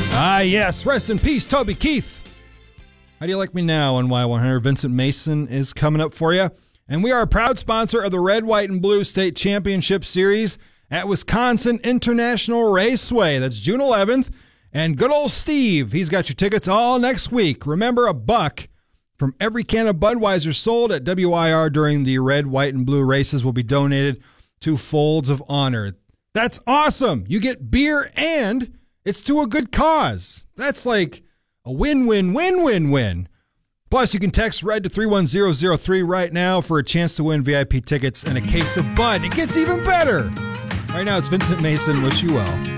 Ah, yes. Rest in peace, Toby Keith. How do you like me now on Y100? Vincent Mason is coming up for you. And we are a proud sponsor of the Red, White, and Blue State Championship Series at Wisconsin International Raceway. That's June 11th. And good old Steve, he's got your tickets all next week. Remember, $1 from every can of Budweiser sold at WIR during the Red, White, and Blue races will be donated to Folds of Honor. That's awesome. You get beer and it's to a good cause. That's like a win-win-win-win-win. Plus, you can text RED to 31003 right now for a chance to win VIP tickets and a case of Bud. It gets even better. Right now, it's Vincent Mason. Wish you well.